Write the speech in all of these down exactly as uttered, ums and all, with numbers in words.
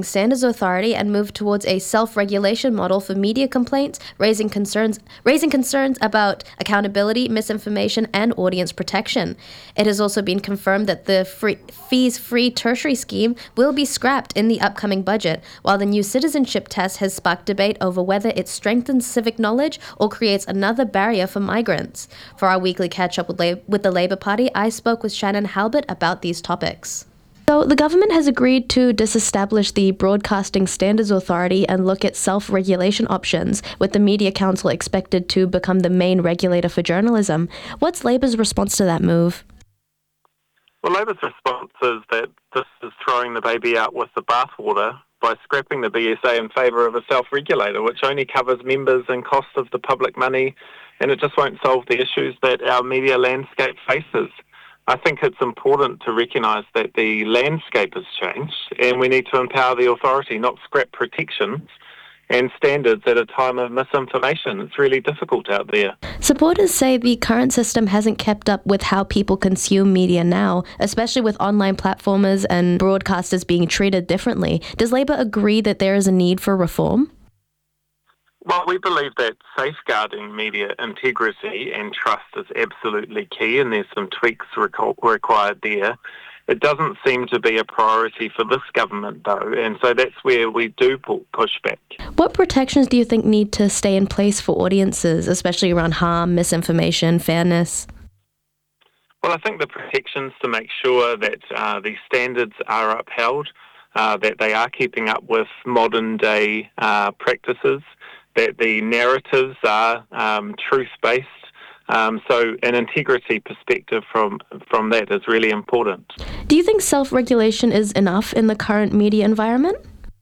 Standards Authority and moved towards a self-regulation model for media complaints, raising concerns raising concerns about accountability, misinformation, and audience protection. It has also been confirmed that the free, fees-free tertiary scheme will be scrapped in the upcoming budget, while the new citizenship test has sparked debate over whether it strengthens civic knowledge or creates another barrier for migrants. For our weekly catch-up with, La- with the Labour Party, I spoke with Shannon Halbert about these topics. So the government has agreed to disestablish the Broadcasting Standards Authority and look at self-regulation options, with the Media Council expected to become the main regulator for journalism. What's Labor's response to that move? Well, Labor's response is that this is throwing the baby out with the bathwater by scrapping the B S A in favour of a self-regulator, which only covers members and costs of the public money, and it just won't solve the issues that our media landscape faces. I think it's important to recognise that the landscape has changed and we need to empower the authority, not scrap protections and standards at a time of misinformation. It's really difficult out there. Supporters say the current system hasn't kept up with how people consume media now, especially with online platformers and broadcasters being treated differently. Does Labor agree that there is a need for reform? Well, we believe that safeguarding media integrity and trust is absolutely key, and there's some tweaks reco- required there. It doesn't seem to be a priority for this government, though, and so that's where we do pu- push back. What protections do you think need to stay in place for audiences, especially around harm, misinformation, fairness? Well, I think the protections to make sure that uh, these standards are upheld, uh, that they are keeping up with modern-day uh, practices, that the narratives are um, truth-based. Um, so an integrity perspective from, from that is really important. Do you think self-regulation is enough in the current media environment?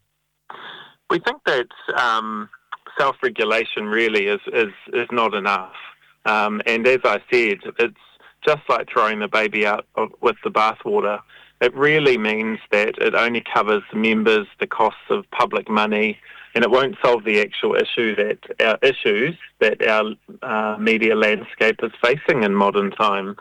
We think that um, self-regulation really is, is, is not enough. Um, and as I said, it's just like throwing the baby out of, with the bathwater. It really means that it only covers members, the costs of public money, and it won't solve the actual issue that our issues that our uh, media landscape is facing in modern times.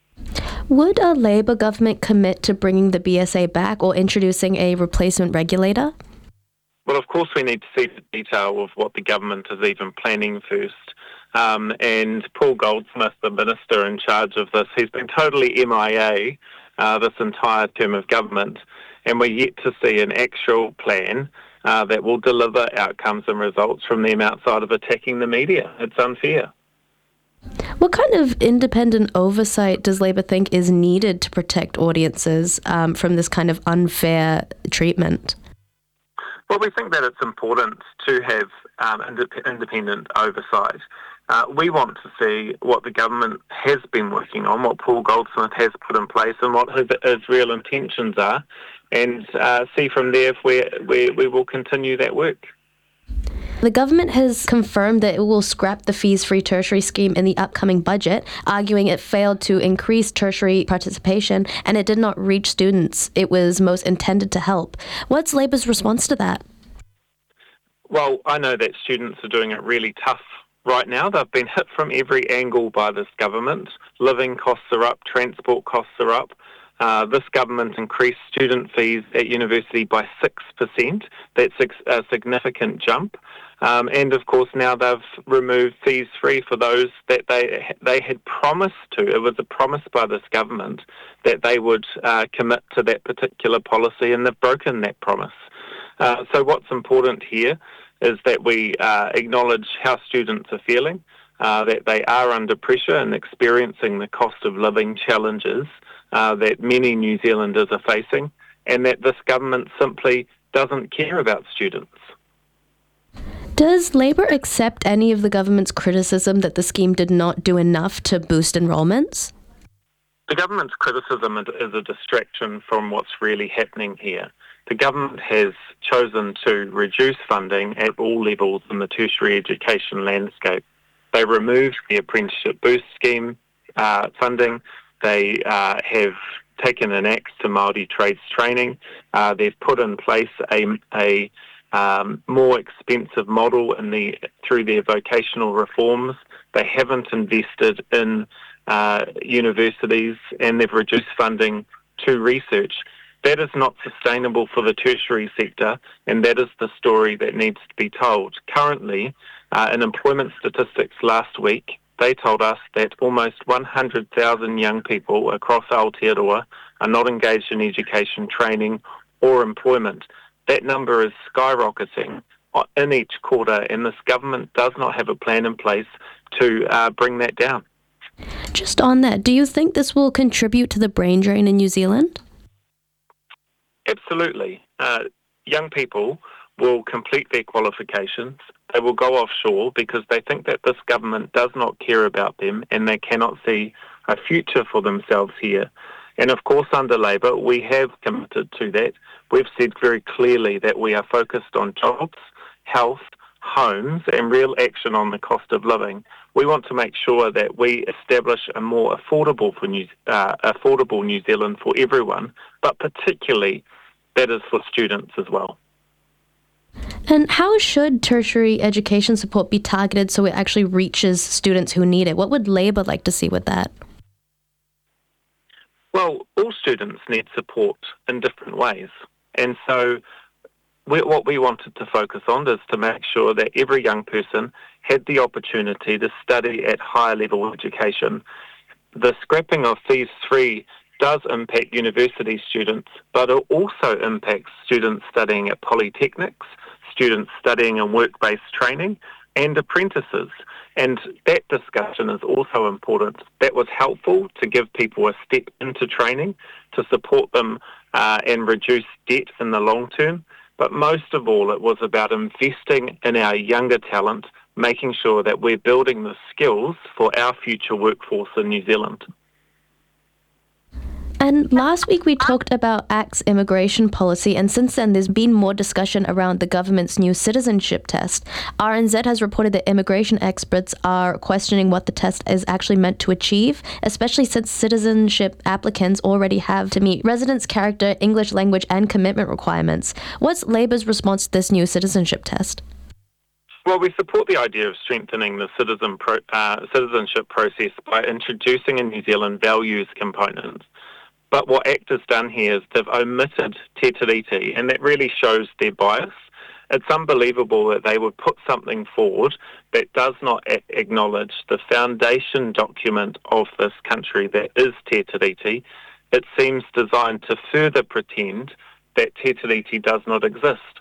Would a Labor government commit to bringing the B S A back or introducing a replacement regulator? Well, of course, we need to see the detail of what the government is even planning first. Um, and Paul Goldsmith, the minister in charge of this, he's been totally M I A uh, this entire term of government, and we're yet to see an actual plan Uh, that will deliver outcomes and results from them outside of attacking the media. It's unfair. What kind of independent oversight does Labor think is needed to protect audiences um, from this kind of unfair treatment? Well, we think that it's important to have um, indep- independent oversight. Uh, we want to see what the government has been working on, what Paul Goldsmith has put in place, and what his, his real intentions are, and uh, see from there if we we we will continue that work. The government has confirmed that it will scrap the fees-free tertiary scheme in the upcoming budget, arguing it failed to increase tertiary participation and it did not reach students it was most intended to help. What's Labor's response to that? Well, I know that students are doing it really tough right now. They've been hit from every angle by this government. Living costs are up, transport costs are up. Uh, this government increased student fees at university by six percent. That's a significant jump. Um, and, of course, now they've removed fees free for those that they they had promised to. It was a promise by this government that they would uh, commit to that particular policy, and they've broken that promise. Uh, so what's important here is that we uh, acknowledge how students are feeling, uh, that they are under pressure and experiencing the cost of living challenges uh, that many New Zealanders are facing, and that this government simply doesn't care about students. Does Labor accept any of the government's criticism that the scheme did not do enough to boost enrolments? The government's criticism is a distraction from what's really happening here. The government has chosen to reduce funding at all levels in the tertiary education landscape. They removed the Apprenticeship Boost Scheme uh, funding. They uh, have taken an axe to Māori trades training. Uh, they've put in place a, a um, more expensive model in the through their vocational reforms. They haven't invested in uh, universities, and they've reduced funding to research. That is not sustainable for the tertiary sector, and that is the story that needs to be told. Currently, uh, in employment statistics last week, they told us that almost one hundred thousand young people across Aotearoa are not engaged in education, training or employment. That number is skyrocketing in each quarter, and this government does not have a plan in place to uh, bring that down. Just on that, do you think this will contribute to the brain drain in New Zealand? Absolutely. Uh, young people will complete their qualifications. They will go offshore because they think that this government does not care about them and they cannot see a future for themselves here. And of course, under Labour, we have committed to that. We've said very clearly that we are focused on jobs, health, homes, and real action on the cost of living. We want to make sure that we establish a more affordable for New, uh, affordable New Zealand for everyone, but particularly that is for students as well. And how should tertiary education support be targeted so it actually reaches students who need it? What would Labour like to see with that? Well, all students need support in different ways. And so we, what we wanted to focus on is to make sure that every young person had the opportunity to study at higher level education. The scrapping of Fees three does impact university students, but it also impacts students studying at polytechnics, students studying in work-based training, and apprentices. And that discussion is also important. That was helpful to give people a step into training, to support them uh, and reduce debt in the long term. But most of all, it was about investing in our younger talent, making sure that we're building the skills for our future workforce in New Zealand. And last week we talked about A C T's immigration policy, and since then there's been more discussion around the government's new citizenship test. R N Z has reported that immigration experts are questioning what the test is actually meant to achieve, especially since citizenship applicants already have to meet residence character, English language and commitment requirements. What's Labour's response to this new citizenship test? Well, we support the idea of strengthening the citizen pro, uh, citizenship process by introducing a New Zealand values component. But what A C T has done here is they've omitted Te Tiriti, and that really shows their bias. It's unbelievable that they would put something forward that does not a- acknowledge the foundation document of this country that is Te Tiriti. It seems designed to further pretend that Te Tiriti does not exist.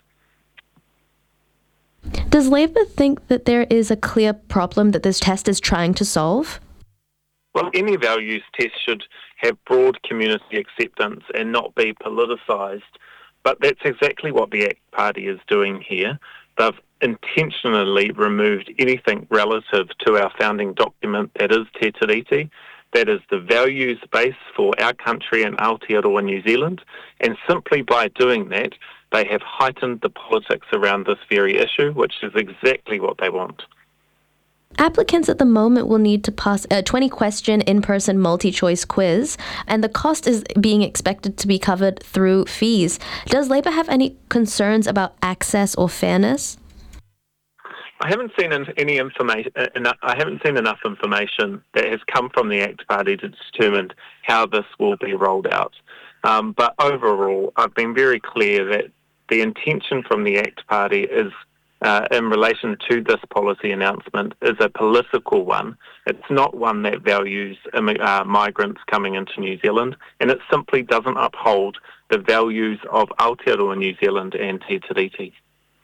Does Labour think that there is a clear problem that this test is trying to solve? Well, any values test should have broad community acceptance and not be politicised. But that's exactly what the A C T Party is doing here. They've intentionally removed anything relative to our founding document that is Te Tiriti, that is the values base for our country and Aotearoa New Zealand. And simply by doing that, they have heightened the politics around this very issue, which is exactly what they want. Applicants at the moment will need to pass a twenty-question in-person multi-choice quiz, and the cost is being expected to be covered through fees. Does Labour have any concerns about access or fairness? I haven't seen any information. I haven't seen enough information that has come from the A C T Party to determine how this will be rolled out. Um, but overall, I've been very clear that the intention from the A C T Party is, Uh, in relation to this policy announcement, is a political one. It's not one that values uh, migrants coming into New Zealand, and it simply doesn't uphold the values of Aotearoa New Zealand and Te Tiriti.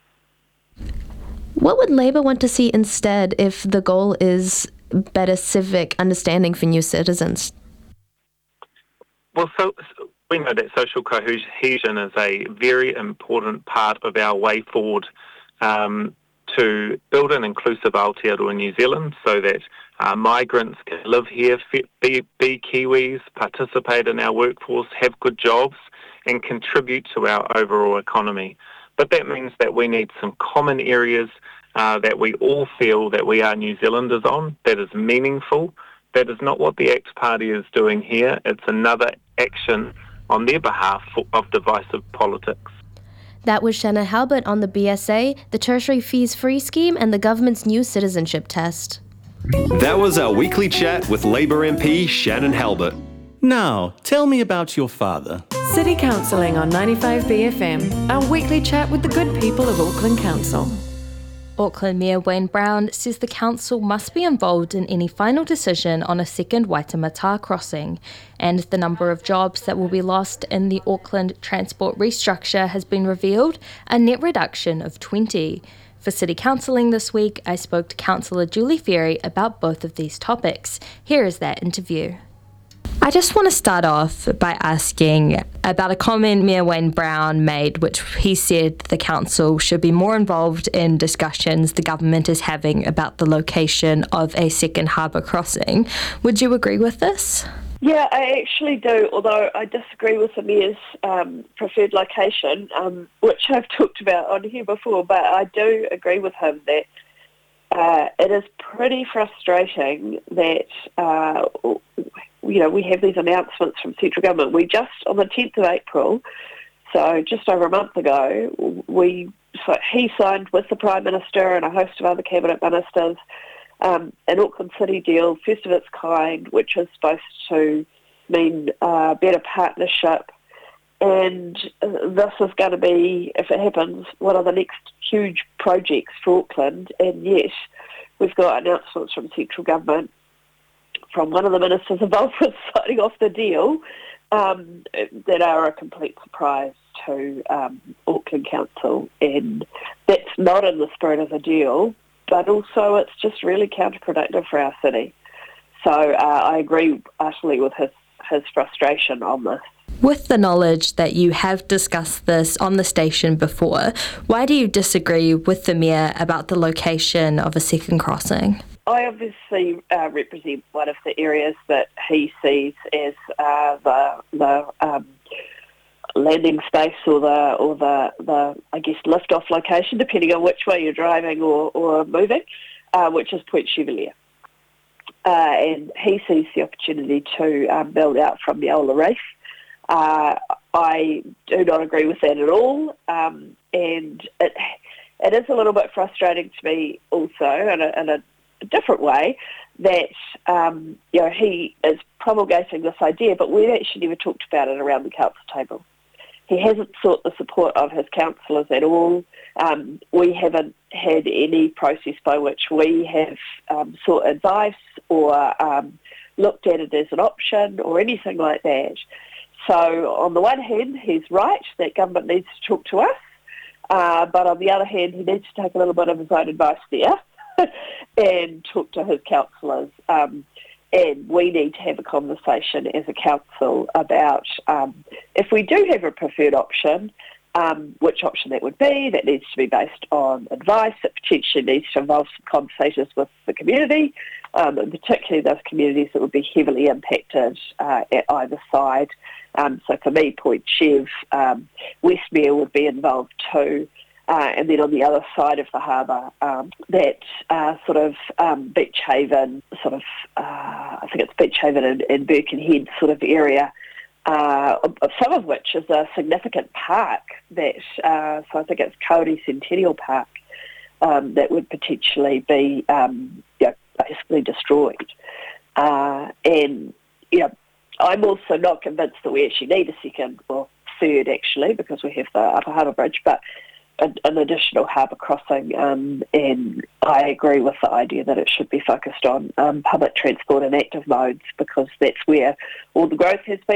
What would Labour want to see instead if the goal is better civic understanding for new citizens? Well, so, so we know that social cohesion is a very important part of our way forward Um, to build an inclusive Aotearoa New Zealand so that uh, migrants can live here, be, be Kiwis, participate in our workforce, have good jobs and contribute to our overall economy. But that means that we need some common areas uh, that we all feel that we are New Zealanders on, that is meaningful. That is not what the A C T Party is doing here. It's another action on their behalf of divisive politics. That was Shannon Halbert on the B S A, the tertiary fees free scheme, and the government's new citizenship test. That was our weekly chat with Labour M P Shannon Halbert. Now, tell me about your father. City Counselling on ninety-five B F M, our weekly chat with the good people of Auckland Council. Auckland Mayor Wayne Brown says the council must be involved in any final decision on a second Waitemata crossing, and the number of jobs that will be lost in the Auckland transport restructure has been revealed, a net reduction of twenty. For City Counselling this week, I spoke to Councillor Julie Ferry about both of these topics. Here is that interview. I just want to start off by asking about a comment Mayor Wayne Brown made, which he said the council should be more involved in discussions the government is having about the location of a second harbour crossing. Would you agree with this? Yeah, I actually do, although I disagree with the Mayor's um, preferred location, um, which I've talked about on here before, but I do agree with him that uh, it is pretty frustrating that uh, you know, we have these announcements from central government. We just, on the tenth of April, so just over a month ago, we so he signed with the Prime Minister and a host of other Cabinet Ministers um, an Auckland City deal, first of its kind, which is supposed to mean uh, better partnership. And uh, this is going to be, if it happens, one of the next huge projects for Auckland. And yet, we've got announcements from central government, from one of the ministers involved with signing off the deal, um, that are a complete surprise to um, Auckland Council. And that's not in the spirit of the deal, but also it's just really counterproductive for our city. So uh, I agree utterly with his, his frustration on this. With the knowledge that you have discussed this on the station before, why do you disagree with the Mayor about the location of a second crossing? I obviously uh, represent one of the areas that he sees as uh, the the um, landing space or the or the, the I guess lift-off location, depending on which way you're driving or, or moving, uh, which is Point Chevalier. Uh, and he sees the opportunity to um, build out from the Ola Reef. Uh, I do not agree with that at all, um, and it it is a little bit frustrating to me also, in a, in a a different way, that um, you know, he is promulgating this idea, but we've actually never talked about it around the council table. He hasn't sought the support of his councillors at all. Um, we haven't had any process by which we have um, sought advice or um, looked at it as an option or anything like that. So on the one hand, he's right that government needs to talk to us, uh, but on the other hand, he needs to take a little bit of his own advice there and talk to his councillors. Um, and we need to have a conversation as a council about um, if we do have a preferred option, um, which option that would be. That needs to be based on advice. It potentially needs to involve some conversations with the community, um, and particularly those communities that would be heavily impacted uh, at either side. Um, so for me, Point Chev, um, Westmere would be involved too. Uh, and then on the other side of the harbour, um, that uh, sort of um, Beach Haven, sort of, uh, I think it's Beach Haven and, and Birkenhead sort of area, uh, some of which is a significant park that, uh, so I think it's Kauri Centennial Park, um, that would potentially be um, you know, basically destroyed. Uh, and, you know, I'm also not convinced that we actually need a second, or third actually, because we have the Upper Harbour Bridge, but an additional harbour crossing, um, and I agree with the idea that it should be focused on um, public transport and active modes, because that's where all the growth has been.